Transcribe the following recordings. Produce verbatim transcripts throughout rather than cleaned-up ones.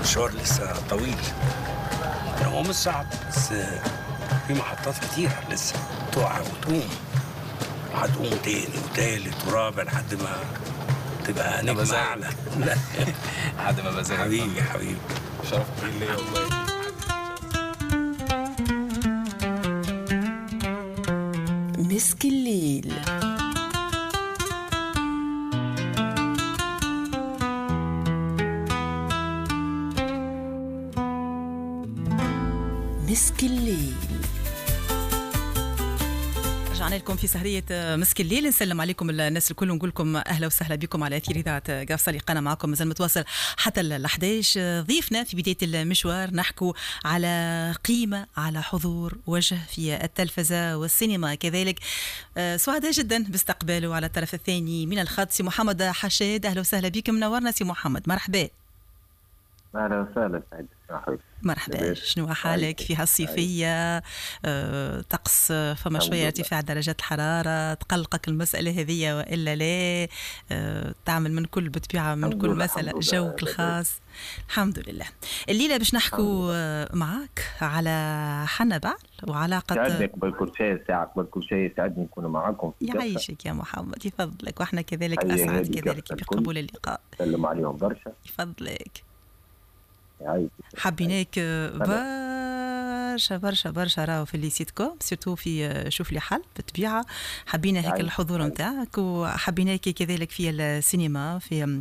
المشوار لسه طويل. هو مش صعب بس في محطات كتيرة لسه تقع وتقوم، وهتقوم تاني وتالت ورابع لحد ما تبقى نجم أعلى. لحد ما بزايد. حبيبي حبيبي، شرف كبير ليا والله. مسك الليل. مسك الليل. رجعنا لكم في سهرية مسك الليل. نسلم عليكم الناس الكل ونقول لكم أهلا وسهلا بكم على أثير إذاعة قاف لقانا معكم مازال متواصل حتى ال أحد عشر. ضيفنا في بداية المشوار نحكوا على قيمة، على حضور وجه في التلفزة والسينما كذلك. سعداء جدا باستقباله على الطرف الثاني من الخط سي محمد حشاد. أهلا وسهلا بكم، منورنا سي محمد. مرحبا. أهلا وسهلا. سعيد. مرحبا. شنو حالك في هالصيفية؟ أه، طقس فما شوية ارتفاع درجات الحرارة، تقلقك المسألة هذه وإلا لا؟ أه، تعمل من كل بطبيعة من كل مسألة جوك الخاص؟ الحمد لله. الليلة باش نحكوا معك على حنا بعل وعلاقة. سعدني قبل كل شيء، ساعة قبل كل شيء سعدني نكون معكم. يعيشك يا محمد، يفضلك. وإحنا كذلك أسعد كذلك بقبول اللقاء. سلم عليهم برشا. يفضلك. يعني حبيناك برشا برشا برشا راهو في اللي سيتكم سيرتو في شوف لي حل بالطبيعه. حبينا هيك الحضور نتاعك، وحبيناك كذلك في السينما، في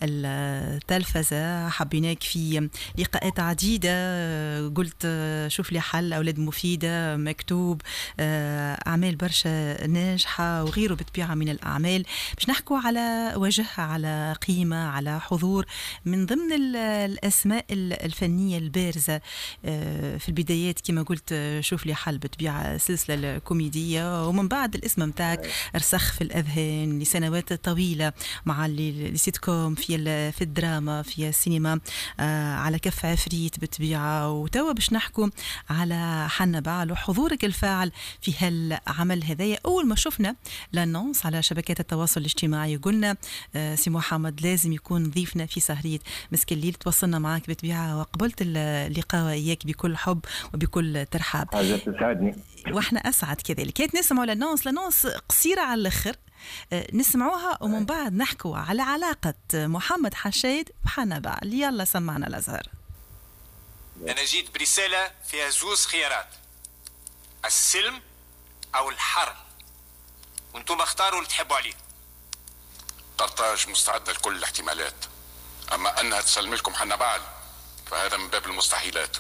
التلفزه، حبيناك في لقاءات عديده. قلت شوف لي حل، اولاد مفيده، مكتوب، اعمال برشا ناجحه وغيره بالطبيعه من الاعمال. باش نحكوا على وجه، على قيمه، على حضور من ضمن الاسماء الفنية البارزة في البدايات. كما قلت شوف لي حل بطبيعة سلسلة الكوميدية، ومن بعد الاسم متاعك رسخ في الأذهان لسنوات طويلة مع السيت كوم، في في الدراما، في السينما، على كف عفريت بطبيعة. وتوا باش نحكوا على حنا بعل وحضورك الفاعل في هالعمل هذايا. أول ما شفنا لانونس على شبكات التواصل الاجتماعي قلنا سي محمد لازم يكون ضيفنا في سهرية مسك الليل. تواصلنا معك بطبيعة وقبلت اللقاء إياك بكل حب وبكل ترحاب. هذا تسعدني واحنا أسعد كذلك. كيف نسمعوا لانونس؟ لانونس قصيرة على الآخر، نسمعوها ومن بعد نحكوا على علاقة محمد حشاد بحنا بعل. يلا سمعنا الأزهر. أنا جيت برسالة فيها زوز خيارات، السلم أو الحرب، وانتم اختاروا اللي تحبوا عليه. قرطاج مستعدة لكل الاحتمالات، أما أنها تسلم لكم حنا بعل فهذا من باب المستحيلات.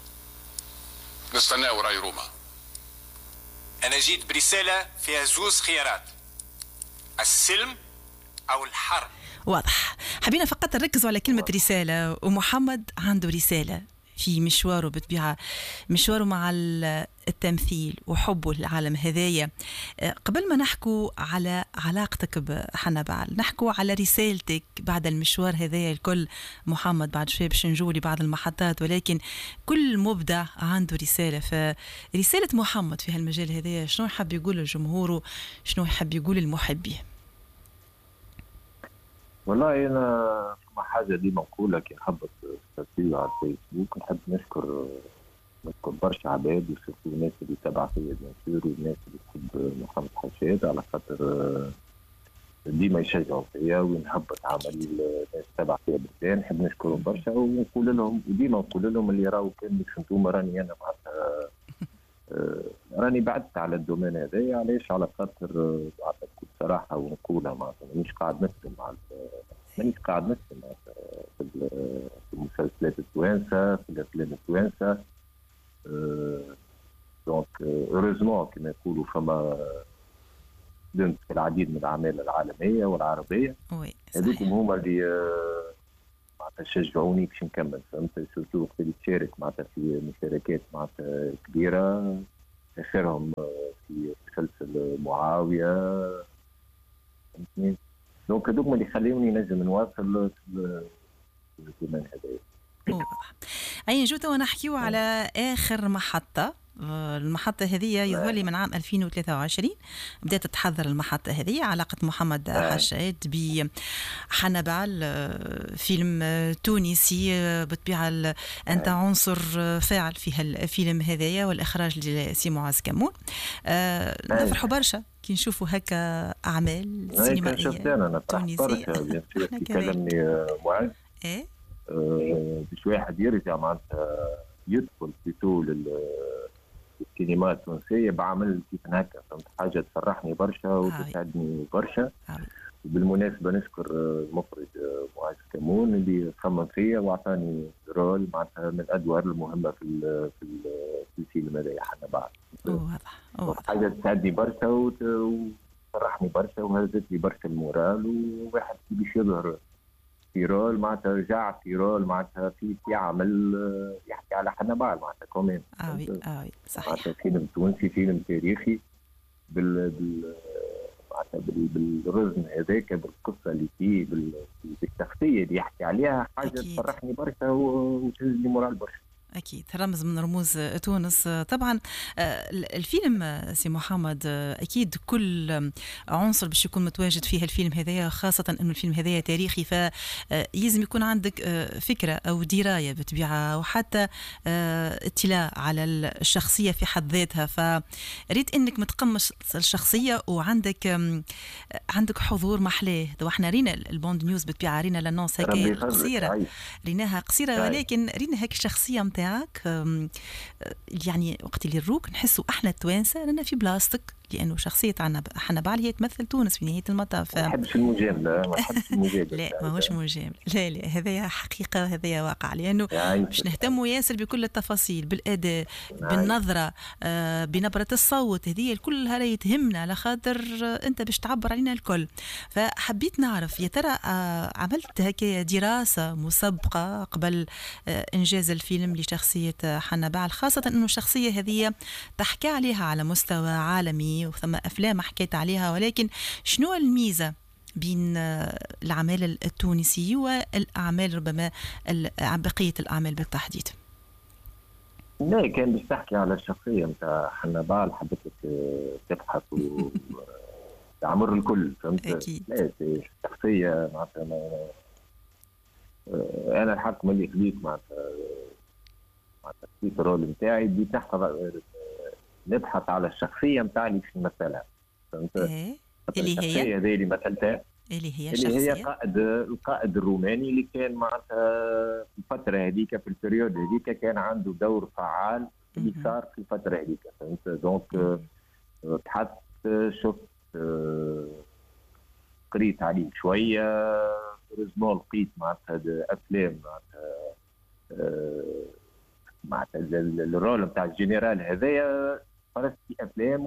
نستناه راي روما. أنا جيت برسالة فيها زوز خيارات، السلم أو الحرب. واضح. حبينا فقط نركزوا على كلمة رسالة، ومحمد عنده رسالة في مشواره بطبيعة، مشواره مع التمثيل وحبه للعالم هذايا. قبل ما نحكوا على علاقتك بحنا بعل، نحكوا على رسالتك بعد المشوار هذايا الكل. محمد بعد شوي باش نجوا لبعض المحطات، ولكن كل مبدع عنده رسالة. فرسالة محمد في هالمجال هذايا شنو يحب يقول للجمهور، شنو يحب يقول للمحبين؟ والله أنا ما حاجة ديما نقولها كي نحبط ستاتيو على الفيسبوك، نحب نشكر نشكر برشا عباد، وشوفوا الناس اللي تبع فيا بيان والناس اللي تحب محمد حشاد، على خاطر ديما يشجعوا فيا ونهبط عمل الناس تبع فيا بالذات. نحب نشكرهم برشا ونقول لهم، وديما نقول لهم اللي راهو كان مش انتوما، راني انا معناتها راني بعدت على الدومين هذايا. علاش؟ على خاطر معناتها بكل صراحه ونقولها، معناتها مانيش قاعد نخدم مع مانيش قاعد نخدم في المسلسلات التوانسه، في الافلام التوانسه. دونك هوريزمون كما يقولوا فما خدمت في العديد من الاعمال العالميه والعربيه. هذوكم هما اللي معناتها شجعوني باش نكمل، فهمت؟ سورتو وقت اللي تشارك معناتها في مشاركات معناتها كبيره، اخرهم في مسلسل معاويه، فهمتني؟ دونك هذوك اللي يخليوني نجم نواصل في الزمان هذايا. أي نجو توا نحكيو على آخر محطة المحطة هذه يظهر لي من عام ألفين وثلاثة وعشرين بدأت تتحضر المحطة هذه. علاقة محمد حشاد بحنبال، فيلم تونسي بالطبيعة أنت عنصر فاعل في هالفيلم هذايا، والإخراج لسي معاذ كمون. نفرحوا برشا كي نشوفوا هكا أعمال سينمائية تونسية. كلمني معاذ إيه باش واحد يرجع معناتها يدخل في طول السينما التونسية بعمل كيف هكا، فهمت حاجة تفرحني برشا وتسعدني برشا. بالمناسبة نشكر المخرج معاذ كمون اللي خمم فيا وعطاني رول معناتها من الأدوار المهمة في في في الفيلم هذا حنبال. واضح واضح. حاجة تسعدني برشا وتفرحني برشا وهزت لي برشا المورال، وواحد باش يظهر في رول معناتها رجع في رول معناتها في في عمل يحكي على حنبال معناتها كومين. اه وي اه وي صحيح. معناتها فيلم تونسي، فيلم تاريخي بال بال معناتها بال بالرزم هذاك، بالقصه اللي فيه، بالشخصيه اللي يحكي عليها، حاجه تفرحني برشا وتهزني مورال برشا. أكيد رمز من رموز تونس. طبعا الفيلم سي محمد أكيد كل عنصر باش يكون متواجد فيه الفيلم هذايا، خاصة أنه الفيلم هذايا تاريخي، فيلزم يكون عندك فكرة أو دراية بطبيعة وحتى اطلاع على الشخصية في حد ذاتها. فريت أنك متقمش الشخصية وعندك عندك حضور محلاه. واحنا رينا البوند نيوز بطبيعة، رينا لانونس هكا قصيرة، ريناها قصيرة ولكن رينا هيك الشخصية متاعك يعني وقت اللي نروك نحسوا احنا التوانسه رانا في بلاصتك، لانه شخصيه عنا حنبال هي تمثل تونس في نهايه المطاف. ما نحبش المجامله، ما نحبش المجامله. لا ماهوش مجامله، لا لا هذايا حقيقه وهذايا واقع، لانه باش نهتموا ياسر بكل التفاصيل، بالاداء، بالنظره، آه، بنبره الصوت، هذه كلها راهي تهمنا على خاطر انت باش تعبر علينا الكل. فحبيت نعرف يا ترى آه عملت هكا دراسه مسبقه قبل آه انجاز الفيلم لشخصيه حنبال، خاصه انه الشخصيه هذه تحكي عليها على مستوى عالمي وثم أفلام حكيت عليها، ولكن شنو الميزة بين الأعمال التونسية والأعمال ربما بقية الأعمال بالتحديد؟ لا كان باش تحكي على الشخصية متاع حنبال، حبيت تبحث وتعمر الكل، فهمت؟ أكيد. لا الشخصية معناتها أنا الحق ملي خليت معناتها معناتها في الرول نتاعي بديت نحفظ نبحث على الشخصية متاع اللي باش نمثلها، فهمت؟ إيه؟ اللي هي الشخصية هذه اللي مثلتها اللي هي اللي هي قائد القائد الروماني اللي كان معناتها في الفترة هذيك، في البريود هذيك كان عنده دور فعال اللي صار في الفترة هذيك، فهمت؟ دونك بحثت شفت قريت عليه شوية، رزمون لقيت معناتها أفلام معناتها معناتها الرول نتاع الجنرال هذايا فرست في افلام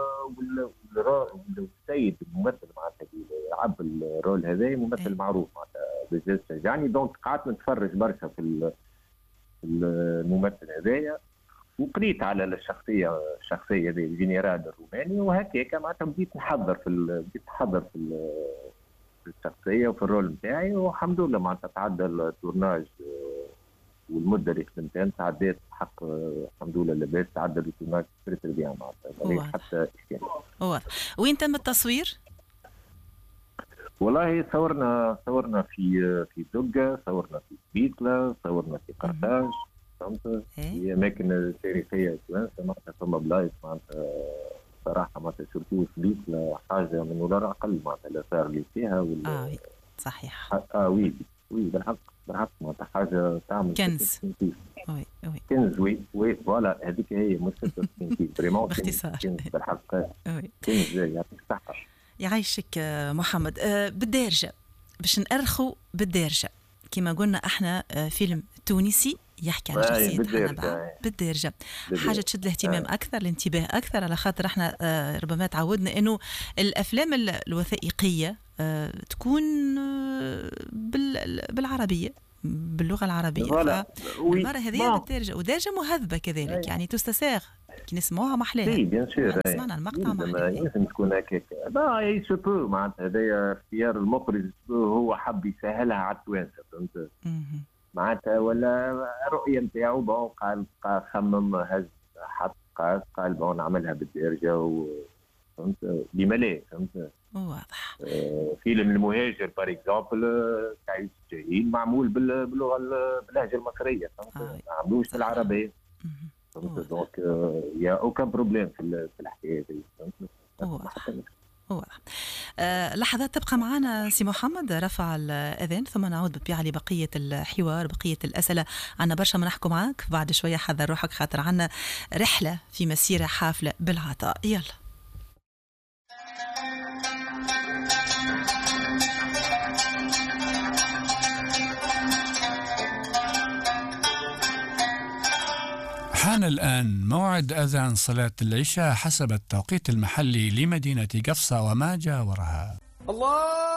والسيد الممثل معناتها اللي لعب الرول هذا ممثل معروف معناتها بجد شجعني. دونك قعدت نتفرج برشا في الممثل هذايا وقريت على الشخصيه الشخصيه هذه الجنرال الروماني، وهكاك معناتها بديت نحضر في بديت نحضر في الشخصيه وفي الرول نتاعي، والحمد لله معناتها تعدى التورناج والمده اللي خدمتها تعديت حق الحمد لله لاباس، تعدى التورناج تري بيان معناتها حتى اشكال. واضح. وين تم التصوير؟ والله صورنا صورنا في في زقة، صورنا في بيتلا، صورنا في قرطاج، فهمت؟ هي اماكن تاريخيه توانسه معناتها فما بلايص معناتها صراحه معناتها سورتو في بيتلا حاجه من ولا اقل معناتها الاثار اللي فيها وال... اه صحيح. اه وي وي بالحق بالحق معناتها حاجه تعمل كنز. وي وي كنز وي وي فوالا هذيك هي مؤسسه كنز فريمون باختصار كنز بالحق وي كنز يعطيك الصحه. يعيشك محمد. أه بالدارجه باش نأرخوا بالدارجه كما قلنا احنا فيلم تونسي يحكي على شخصية حنبال بالدارجة، حاجة تشد الاهتمام آه. أكثر، الانتباه أكثر، على خاطر احنا آه ربما تعودنا إنه الأفلام الوثائقية آه تكون آه بالعربية باللغة العربية. فالمرة هذه بالدارجة ودارجة مهذبة كذلك أي. يعني تستساغ كي نسمعوها محلاها. اي بيان سور سمعنا المقطع محلاها. لازم تكون هكاك. لا اي سوبو معناتها هذايا اختيار المخرج، هو حب يسهلها على التوانسة، فهمت؟ معناتها ولا رؤية نتاعو بون قال خمم هز حط قاعد قال بون نعملها بالدارجه و فهمت لما لا فهمت. واضح. آه فيلم المهاجر بار اكزومبل تعيش جاهين معمول باللغه باللهجه المصريه فهمت. آه. ما عملوش بالعربيه فهمت. دونك يا اوكان بروبليم في الحكايه هذه فهمت. واضح. واضح. أه لحظات تبقى معنا سي محمد رفع الأذان ثم نعود بالطبيعة لبقية الحوار بقية الأسئلة. عنا برشا ما نحكوا معاك بعد شوية. حذر روحك خاطر عنا رحلة في مسيرة حافلة بالعطاء. يلا حان الآن موعد أذان صلاة العشاء حسب التوقيت المحلي لمدينة قفصة وما جاورها. الله